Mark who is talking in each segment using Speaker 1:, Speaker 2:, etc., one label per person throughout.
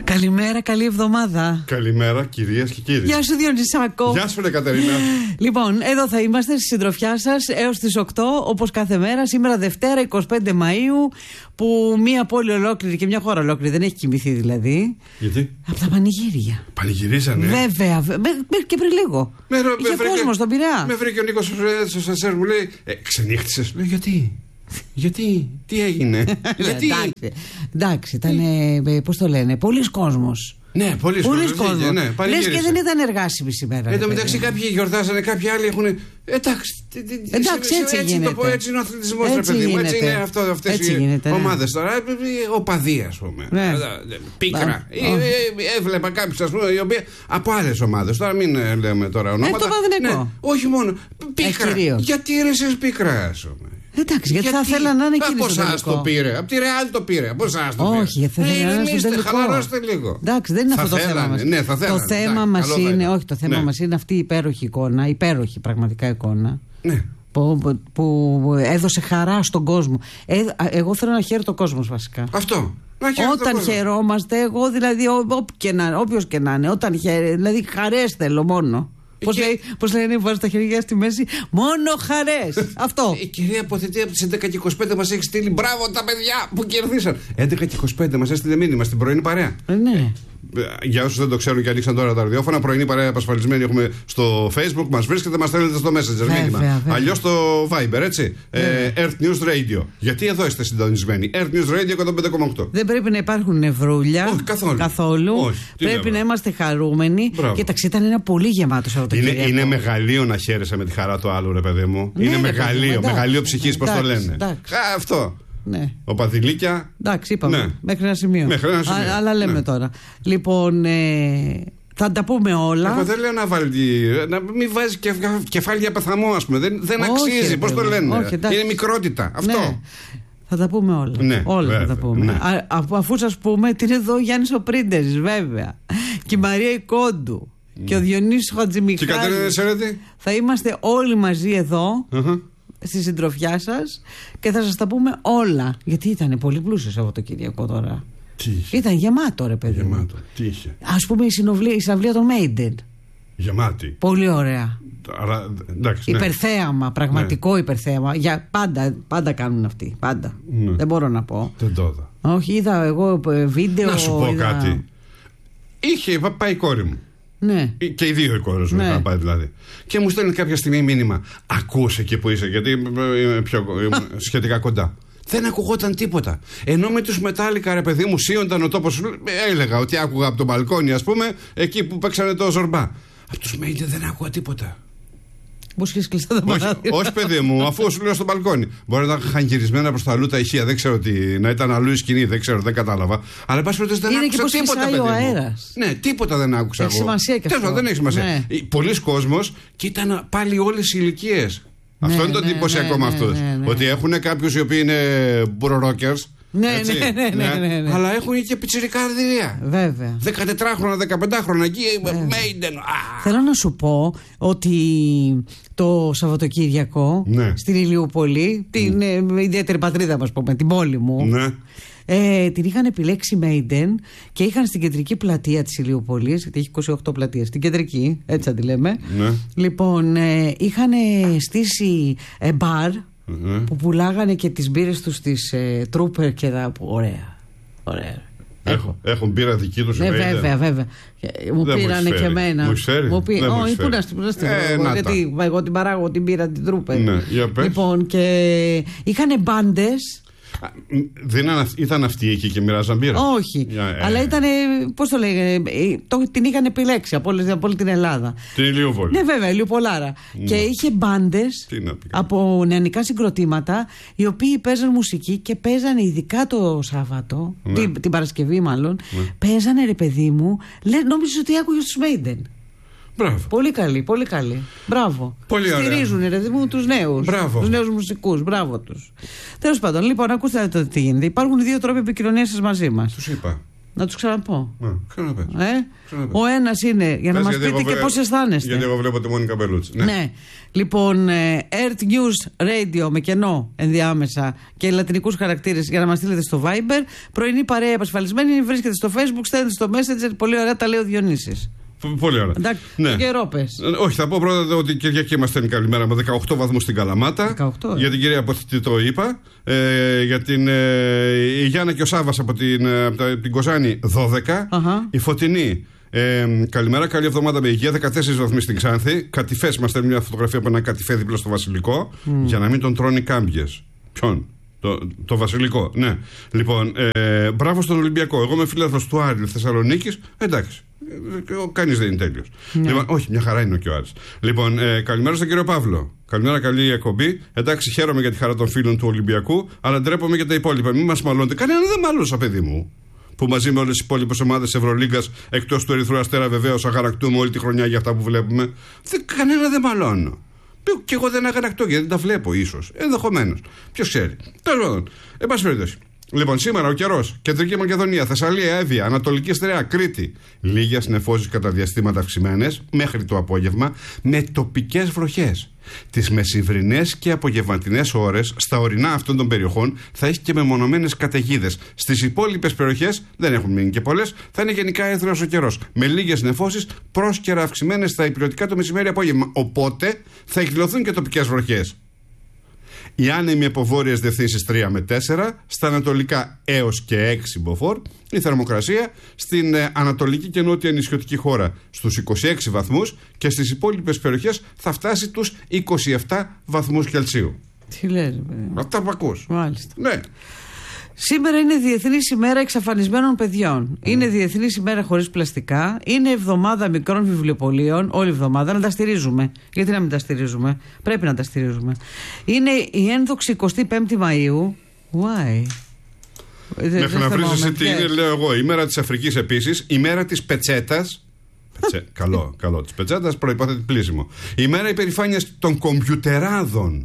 Speaker 1: Καλημέρα, καλή εβδομάδα.
Speaker 2: Καλημέρα, κυρίες και κύριοι.
Speaker 1: Γεια σου, Διονυσάκο.
Speaker 2: Γεια σου, Κατερίνα.
Speaker 1: Λοιπόν, εδώ θα είμαστε στη συντροφιά σας έως τις 8, όπως κάθε μέρα. Σήμερα Δευτέρα, 25 Μαΐου, που μία πόλη ολόκληρη και μια χώρα ολόκληρη δεν έχει κοιμηθεί δηλαδή.
Speaker 2: Γιατί?
Speaker 1: Από τα πανηγύρια.
Speaker 2: Πανηγυρίζανε.
Speaker 1: Βέβαια, μέχρι και πριν λίγο. Είχε κόσμο στον Πειραιά.
Speaker 2: Με βρήκε ο Νίκος στο Σασέρ, μου λέει, ξενύχτησες. Λέω, γιατί, τι έγινε? Γιατί?
Speaker 1: Εντάξει, ήταν, πώς το λένε, πολλής κόσμος.
Speaker 2: Ναι, πολλοί κόσμος. Ναι,
Speaker 1: λες και δεν ήταν εργάσιμη σήμερα.
Speaker 2: Εν τω μεταξύ, κάποιοι γιορτάζανε, κάποιοι άλλοι έχουν. Εντάξει,
Speaker 1: έτσι γίνεται.
Speaker 2: Έτσι είναι ο αθλητισμός, ρε παιδί μου. Έτσι είναι αυτές οι ομάδες τώρα. Οπαδοί, ας πούμε. Πίκρα. Έβλεπα κάποιους, ας πούμε, οι οποίοι από άλλες ομάδες. Τώρα μην λέμε τώρα ονόματα.
Speaker 1: Το Παναθηναϊκό.
Speaker 2: Όχι μόνο. Πίκρα. Γιατί ρε εσείς πίκρα, ας πούμε.
Speaker 1: Εντάξει, γιατί θα θέλανε να είναι εκείνοι στο τελικό.
Speaker 2: Από εσάς το πήρε, από τη Ρεάλ το πήρε, από εσάς το πήρε.
Speaker 1: Όχι, θα θέλανε να είναι στο τελικό.
Speaker 2: Χαλαρώστε λίγο.
Speaker 1: Εντάξει, δεν είναι αυτό το θέμα μας.
Speaker 2: Ναι, θα θέλανε.
Speaker 1: Το θέμα μας είναι, όχι, το θέμα μας είναι αυτή η υπέροχη εικόνα, υπέροχη πραγματικά εικόνα.
Speaker 2: Ναι.
Speaker 1: Που έδωσε χαρά στον κόσμο. Εγώ θέλω να χαίρει το κόσμο βασικά.
Speaker 2: Αυτό.
Speaker 1: Όταν χαιρόμαστε, εγώ δηλαδή, όποιος και να είναι, όταν χαίρει, δηλαδή χαρές θέλω μόνο. Πώς λένε, βάζει τα χέρια στη μέση, μόνο χαρές. Αυτό.
Speaker 2: Η κυρία Αποθετή από τις 11 και 25 μας έχει στείλει μπράβο τα παιδιά που κερδίσαν. 11 και 25 μας έστειλε μήνυμα στην πρωινή παρέα.
Speaker 1: Ναι.
Speaker 2: Για όσους δεν το ξέρουν και ανοίξαν τώρα τα ραδιόφωνα, πρωινή παρέα επασφαλισμένη έχουμε στο Facebook, μας βρίσκεται, μας στέλνετε στο Messenger μήνυμα. Αλλιώς στο Viber, έτσι. Earth News Radio. Γιατί εδώ είστε συντονισμένοι. Earth News Radio 105,8.
Speaker 1: Δεν πρέπει να υπάρχουν νευρούλια.
Speaker 2: Όχι, καθόλου.
Speaker 1: Όχι, πρέπει να είμαστε χαρούμενοι. Κοίταξε, ήταν ένα πολύ γεμάτο Σαββατοκύριακο.
Speaker 2: Είναι μεγαλείο να χαίρεσαι με τη χαρά του άλλου, ρε παιδί μου. Είναι μεγαλείο ψυχής, πώς το λένε. Αυτό.
Speaker 1: Ναι.
Speaker 2: Ο Παδηλίκια.
Speaker 1: Εντάξει, είπαμε. Μέχρι ένα σημείο. Αλλά λέμε τώρα. Λοιπόν, θα τα πούμε όλα.
Speaker 2: Εγώ δεν λέω να μην βάζει κεφάλι για πεθαμό, ας πούμε. Δεν αξίζει, πώς το λένε. Είναι μικρότητα. Αυτό.
Speaker 1: Ναι. Θα τα πούμε όλα.
Speaker 2: Ναι,
Speaker 1: όλα
Speaker 2: βέβαια,
Speaker 1: θα τα πούμε.
Speaker 2: Ναι.
Speaker 1: Αφού σας πούμε ότι είναι εδώ ο Γιάννης ο Πρίντερης, βέβαια. Και η Μαρία η Κόντου. Και ο Διονύσης Χατζημιχάλης.
Speaker 2: Και η Κατερίνα Σέρετη.
Speaker 1: Θα είμαστε όλοι μαζί εδώ. Στη συντροφιά σας και θα σας τα πούμε όλα. Γιατί ήταν πολύ πλούσιο Σαββατοκύριακο τώρα.
Speaker 2: Τι είχε?
Speaker 1: Ήταν γεμάτο, ρε παιδί.
Speaker 2: Γεμάτο. Τι είχε?
Speaker 1: Ας πούμε η συναυλία των Maiden.
Speaker 2: Γεμάτη.
Speaker 1: Πολύ ωραία.
Speaker 2: Άρα, εντάξει,
Speaker 1: υπερθέαμα, πραγματικό υπερθέαμα. Για πάντα κάνουν αυτοί. Πάντα.
Speaker 2: Ναι.
Speaker 1: Δεν μπορώ να πω.
Speaker 2: Δεν το είδα.
Speaker 1: Όχι, είδα εγώ βίντεο.
Speaker 2: Να σου πω κάτι. Είχε πάει η κόρη μου.
Speaker 1: Ναι.
Speaker 2: Και οι δύο οι κόρες μου είχαν πάει δηλαδή. Και μου στέλνει κάποια στιγμή μήνυμα. Ακούσε εκεί που είσαι, γιατί είμαι σχετικά κοντά. Δεν ακουγόταν τίποτα. Ενώ με τους Μετάλλικα, ρε παιδί μου, σύονταν ο τόπος. Έλεγα ότι άκουγα από το μπαλκόνι, ας πούμε, εκεί που παίξανε το Ζορμπά. Από τους Μέιντε δεν άκουγα τίποτα.
Speaker 1: Πώς είχες κλειστά τα παράθυρα?
Speaker 2: Όχι, παιδί μου, αφού σου λέω στο μπαλκόνι. Μπορεί να είχαν γυρισμένα προς τα αλλού τα ηχεία, δεν ξέρω τι. Να ήταν αλλού η σκηνή, δεν ξέρω, δεν κατάλαβα. Αλλά εν πάση περιπτώσει δεν άκουσα τίποτα, παιδί μου.
Speaker 1: Ο αέρας.
Speaker 2: Ναι, τίποτα δεν άκουσα εγώ.
Speaker 1: Έχει σημασία και αυτό.
Speaker 2: Δεν έχει σημασία.
Speaker 1: Ναι.
Speaker 2: Πολλοί κόσμος και ήταν πάλι όλες οι ηλικίες. Αυτό είναι το εντυπωσιακό με αυτούς. Ότι έχουν κάποιους οι οποίοι είναι μπουρορόκερς.
Speaker 1: Ναι.
Speaker 2: Αλλά έχουν και πιτσιρικάρδια.
Speaker 1: Βέβαια.
Speaker 2: 14χρονα, 15χρονα εκεί. Maiden.
Speaker 1: Θέλω να σου πω ότι το Σαββατοκύριακο στην Ηλιούπολη, την ιδιαίτερη πατρίδα μας πούμε, την πόλη μου, την είχαν επιλέξει Maiden και είχαν στην κεντρική πλατεία της Ηλιούπολης, γιατί έχει 28 πλατείες, στην κεντρική, έτσι τη λέμε. Λοιπόν, είχαν στήσει μπαρ που πουλάγανε και τις μπύρες τους στις Trooper και ωραία.
Speaker 2: Έχουν μπύρα δική τους.
Speaker 1: Ναι, βέβαια. Μου πήρανε και εμένα.
Speaker 2: Μου ξέρει.
Speaker 1: Όχι, πού να στην γιατί εγώ την παράγω την μπύρα την Trooper. Λοιπόν, και είχαν μπάντες.
Speaker 2: Ήταν αυτοί εκεί και μοιράζαν μπύρα?
Speaker 1: Όχι. Αλλά ήταν, πώς το λέγανε, την είχαν επιλέξει από όλη την Ελλάδα.
Speaker 2: Την Ηλιούπολη.
Speaker 1: Ναι, βέβαια, Ηλιουπολάρα. Και είχε μπάντες από νεανικά συγκροτήματα, οι οποίοι παίζαν μουσική και παίζανε ειδικά το Σάββατο, την Παρασκευή μάλλον. Παίζανε, ρε παιδί μου, νόμιζες ότι άκουγες τους Maiden.
Speaker 2: Μπράβο.
Speaker 1: Πολύ καλή, πολύ καλή. Μπράβο.
Speaker 2: Στηρίζουν,
Speaker 1: ρε μου, τους νέους. Τους νέους μουσικούς. Μπράβο τους. Τέλος πάντων, λοιπόν, ακούστε τι γίνεται. Υπάρχουν δύο τρόποι επικοινωνίας σας μαζί μας.
Speaker 2: Τους είπα.
Speaker 1: Να τους ξαναπώ.
Speaker 2: Ξαναπες.
Speaker 1: Ο ένας είναι για να μας πείτε και πώς αισθάνεστε.
Speaker 2: Γιατί εγώ βλέπω τη Μόνικα Μπελούτση.
Speaker 1: Ναι. Λοιπόν, Earth News Radio με κενό ενδιάμεσα και λατινικούς χαρακτήρες για να μας στείλετε στο Viber. Πρωινή παρέα επασφαλισμένη, βρίσκεται στο Facebook, στέλνετε στο Messenger. Πολύ ωραία, τα λέει ο Διονύσης.
Speaker 2: Πολύ ωραία.
Speaker 1: Εντάξει,
Speaker 2: ναι.
Speaker 1: Καιρό πες.
Speaker 2: Όχι, θα πω πρώτα ότι Κυριακή είμαστε καλημέρα με 18 βαθμούς στην Καλαμάτα.
Speaker 1: 18,
Speaker 2: για την κυρία Αποθητή το είπα. Για την η Γιάννα και ο Σάββας από την Κοζάνη 12. Η Φωτεινή. Καλημέρα, καλή εβδομάδα με υγεία. 14 βαθμοί στην Ξάνθη. Κατηφές, μας στέλνει μια φωτογραφία από ένα κατηφέ δίπλα στο Βασιλικό. Για να μην τον τρώνε κάμπιες. Ποιον? Το Βασιλικό, ναι. Λοιπόν, μπράβο στον Ολυμπιακό. Εγώ είμαι φίλαθλος του Άρη Θεσσαλονίκης. Εντάξει. Κανείς δεν είναι τέλειος. Λοιπόν, όχι, μια χαρά είναι και ο Άρης. Λοιπόν, καλημέρα στον κύριο Παύλο. Καλημέρα, καλή εκπομπή. Εντάξει, χαίρομαι για τη χαρά των φίλων του Ολυμπιακού, αλλά ντρέπομαι για τα υπόλοιπα. Μην μας μαλώνετε. Κανένα δεν μάλωσα, παιδί μου. Που μαζί με όλες τις υπόλοιπες ομάδες Ευρωλίγκας, εκτός του Ερυθρού Αστέρα, βεβαίως, αγανακτούμε όλη τη χρονιά για αυτά που βλέπουμε. Κανένα δεν μαλώνω. Και εγώ δεν αγανακτώ γιατί δεν τα βλέπω, ίσως. Ενδεχομένως. Ποιος ξέρει. Τέλος πάντων. Εν πάση περιπτώσει. Λοιπόν, σήμερα ο καιρός. Κεντρική Μακεδονία, Θεσσαλία, Εύβοια, Ανατολική Στερεά, Κρήτη. Λίγες νεφώσεις κατά διαστήματα αυξημένες μέχρι το απόγευμα με τοπικές βροχές. Τις μεσημβρινές και απογευματινές ώρες στα ορεινά αυτών των περιοχών θα έχει και μεμονωμένες καταιγίδες. Στις υπόλοιπες περιοχές δεν έχουν μείνει και πολλές. Θα είναι γενικά έθριος ο καιρός. Με λίγες νεφώσεις πρόσκαιρα αυξημένες στα υπηρετικά το μεσημέρι απόγευμα. Οπότε θα εκδηλωθούν και τοπικές βροχές. Οι άνεμοι από βόρειες διευθύνσεις 3 με 4, στα ανατολικά έως και 6 μποφόρ. Η θερμοκρασία στην ανατολική και νότια νησιωτική χώρα στους 26 βαθμούς και στις υπόλοιπες περιοχές θα φτάσει τους 27 βαθμούς Κελσίου.
Speaker 1: Τι λες,
Speaker 2: αυτά που ακούς.
Speaker 1: Μάλιστα.
Speaker 2: Ναι.
Speaker 1: Σήμερα είναι Διεθνής ημέρα εξαφανισμένων παιδιών. Είναι Διεθνής ημέρα χωρίς πλαστικά. Είναι εβδομάδα μικρών βιβλιοπωλείων. Όλη εβδομάδα να τα στηρίζουμε. Γιατί να μην τα στηρίζουμε? Πρέπει να τα στηρίζουμε. Είναι η ένδοξη 25η Μαΐου. Why?
Speaker 2: Μέχρι να βρεις εσύ τι είναι, λέω εγώ. Η μέρα της Αφρικής επίσης. Η μέρα της πετσέτας. Καλό. Της πετσέτας προϋπόθεται πλήσιμο. Η μέρα υπερηφάνειας των κομπιουτεράδων.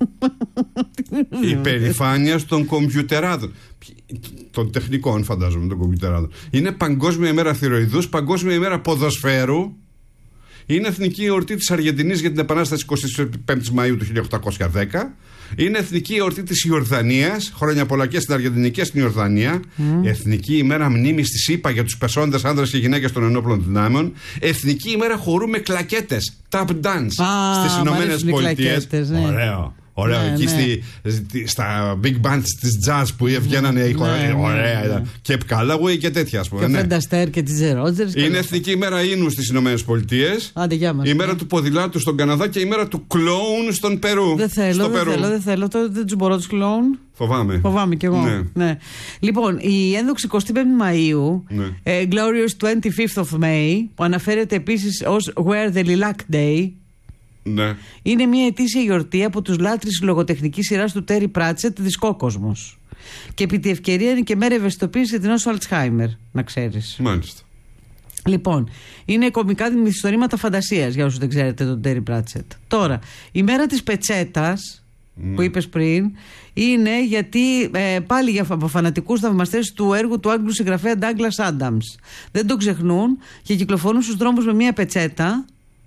Speaker 2: Υπερηφάνειας των κομπιουτεράδων. Των τεχνικών, φαντάζομαι, των κομπιουτεράδων. Είναι Παγκόσμια ημέρα θηροειδούς, Παγκόσμια ημέρα ποδοσφαίρου. Είναι εθνική εορτή της Αργεντινής για την Επανάσταση 25 Μαΐου του 1810. Είναι εθνική εορτή της Ιορδανίας. Χρόνια πολλά και στην Αργεντινή και στην Ιορδανία. Εθνική ημέρα μνήμης της ΗΠΑ για τους πεσόντες άνδρες και γυναίκες των ενόπλων δυνάμεων. Εθνική ημέρα χορού με κλακέτες. Tap dance στις Ηνωμένες Πολιτείες.
Speaker 1: Ναι.
Speaker 2: Ωραίο,
Speaker 1: ναι,
Speaker 2: εκεί
Speaker 1: ναι.
Speaker 2: στα big bands της jazz που βγαίνανε οι ωραία. Και Callaway και τέτοια, ας πούμε.
Speaker 1: Και Fred Astaire και τις Rogers.
Speaker 2: Είναι εθνική ημέρα ίνου στις Ηνωμένες Πολιτείες. Η μέρα του ποδηλάτου στον Καναδά και η μέρα του κλόουν στον Περού.
Speaker 1: Δεν θέλω. Δεν τους μπορώ τους κλόουν.
Speaker 2: Φοβάμαι
Speaker 1: κι εγώ. Ναι. Λοιπόν, η ένδοξη 25η Μαΐου, Glorious 25th of May, που αναφέρεται επίσης ως Wear the Lilac Day.
Speaker 2: Ναι.
Speaker 1: Είναι μια ετήσια γιορτή από τους λάτρεις λογοτεχνικής σειράς του Τέρι Πράτσετ, Δισκόκοσμος. Και επί τη ευκαιρία είναι και μέρα ευαισθητοποίησης για την νόσο Αλτσχάιμερ, να ξέρεις.
Speaker 2: Μάλιστα.
Speaker 1: Λοιπόν, είναι κωμικά μυθιστορήματα φαντασίας, για όσους δεν ξέρετε τον Τέρι Πράτσετ. Τώρα, η μέρα της πετσέτας, που είπες πριν, είναι γιατί πάλι για φανατικούς θαυμαστές του έργου του Άγγλου συγγραφέα Douglas Adams. Δεν το ξεχνούν και κυκλοφορούν στους δρόμους με μια πετσέτα.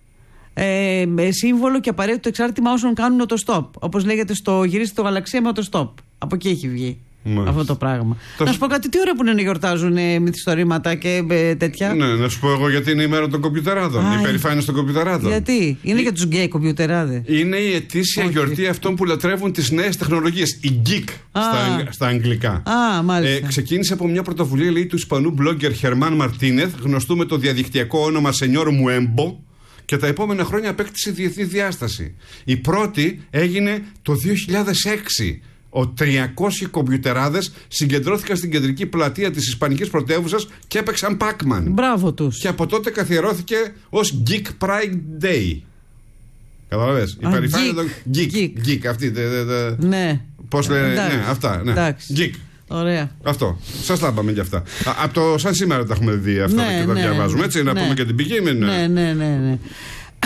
Speaker 1: Σύμβολο και απαραίτητο εξάρτημα όσων κάνουν οτοστόπ. Όπως λέγεται στο Γυρίστε το Γαλαξία με οτοστόπ. Από εκεί έχει βγει αυτό το πράγμα. Να σου πω κάτι, τι ώρα που είναι να γιορτάζουν μυθιστορήματα και τέτοια.
Speaker 2: Ναι, να σου πω εγώ γιατί είναι η μέρα των κομπιουτεράδων. Η υπερηφάνεια των κομπιουτεράδων.
Speaker 1: Γιατί? Είναι για τους γκέι κομπιουτεράδες.
Speaker 2: Είναι η ετήσια γιορτή αυτών που λατρεύουν τις νέες τεχνολογίες. Η geek στα αγγλικά.
Speaker 1: Μάλιστα.
Speaker 2: Ξεκίνησε από μια πρωτοβουλία, λέει, του Ισπανού blogger Χερμάν Μαρτίνεθ, γνωστού με το διαδικτυακό όνομα Σενιόρ Μουέμπο. Και τα επόμενα χρόνια απέκτησε διεθνή διάσταση. Η πρώτη έγινε το 2006. 300 κομπιουτεράδες συγκεντρώθηκαν στην κεντρική πλατεία της Ισπανικής πρωτεύουσας και έπαιξαν Pac-Man.
Speaker 1: Μπράβο τους.
Speaker 2: Και από τότε καθιερώθηκε ως Geek Pride Day. Καταλαβες. Η περηφάνεια των Geek. Αυτή.
Speaker 1: Ναι.
Speaker 2: Πώς λένε. Ναι, αυτά. Ναι. Geek.
Speaker 1: Ωραία.
Speaker 2: Αυτό. Σας τα είπαμε και αυτά. Από το σαν σήμερα τα έχουμε δει αυτά και τα διαβάζουμε. Έτσι, να πούμε και την πηγή.
Speaker 1: Ναι.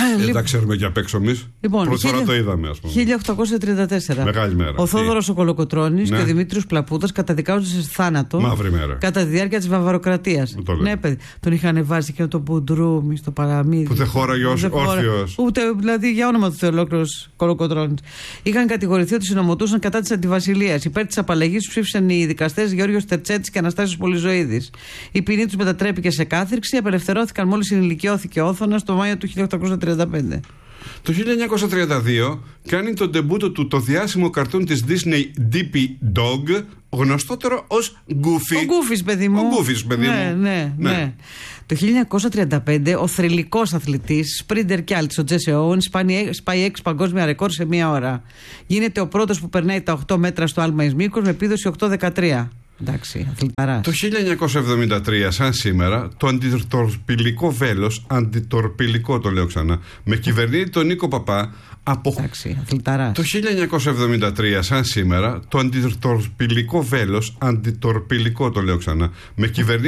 Speaker 2: Δεν τα ξέρουμε και απ' έξω εμείς. Πρώτη φορά το είδαμε, ας πούμε.
Speaker 1: 1834.
Speaker 2: Μεγάλη μέρα.
Speaker 1: Ο Θόδωρος ο Κολοκοτρώνης και ο Δημήτριος Πλαπούτας καταδικάζονται σε θάνατο.
Speaker 2: Μαύρη μέρα.
Speaker 1: Κατά τη διάρκεια της Βαβαροκρατίας. Ναι, παιδί. Τον είχαν βάζει και το Μπουντρούμι στο παραμύθι.
Speaker 2: Που δεν χώραγε όρθιος.
Speaker 1: Ούτε δηλαδή για όνομα του ολόκληρος Κολοκοτρώνης. Είχαν κατηγορηθεί ότι συνομωτούσαν κατά της αντιβασιλείας. Υπέρ της απαλλαγής ψήφισαν οι δικαστές Γεώργιος Τερτσέτης και Αναστάσιος Πολυζωίδης. Η ποινή τους μετατρέπηκε σε κάθριξη. Απελευθερώθηκαν μόλις ενηλικιώθηκε ο Όθωνας το Μάιο του 1835.
Speaker 2: Το 1932 κάνει τον ντεμπούτο του το διάσημο καρτούν της Disney Dippy Dog, γνωστότερο ως Goofy.
Speaker 1: Ο Goofy, παιδί μου.
Speaker 2: Ο Goofy, παιδί μου.
Speaker 1: Ναι. Το 1935 ο θρυλικός αθλητής, σπρίντερ κι άλλης, ο Τζέσι Όουεν, σπάει 6 παγκόσμια ρεκόρ σε μία ώρα. Γίνεται ο πρώτος που περνάει τα 8 μέτρα στο άλμα εις μήκος με επίδοση 8,13. Εντάξει, αθληταράς.
Speaker 2: Το 1973, σαν σήμερα, το αντιτορπιλικό βέλος, αντιτορπιλικό το λέω ξανά, με κυβερνήτη τον Νίκο Παπά από...
Speaker 1: Εντάξει, αθληταράς.
Speaker 2: Το 1973, σαν σήμερα, το αντιτορπιλικό βέλος, αντιτορπιλικό το λέω ξανά, με κυβερνήτη